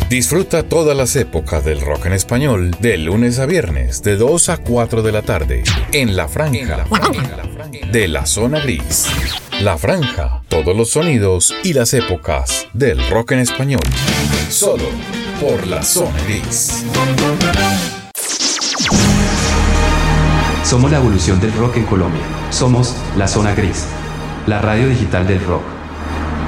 Disfruta todas las épocas del rock en español de lunes a viernes de 2 a 4 de la tarde en La Franja de la Zona Gris. La Franja, todos los sonidos y las épocas del rock en español. Solo por La Zona Gris. Somos la evolución del rock en Colombia. Somos La Zona Gris, la radio digital del rock.